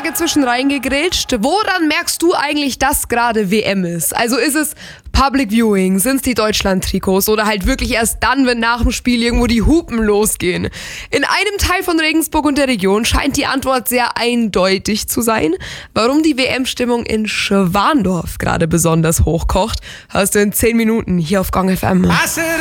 Frage zwischen reingegrätscht. Woran merkst du eigentlich, dass gerade WM ist? Also ist es Public Viewing, sind es die Deutschland-Trikots oder halt wirklich erst dann, wenn nach dem Spiel irgendwo die Hupen losgehen? In einem Teil von Regensburg und der Region scheint die Antwort sehr eindeutig zu sein. Warum die WM-Stimmung in Schwandorf gerade besonders hochkocht, hörst du in 10 Minuten hier auf Gong FM.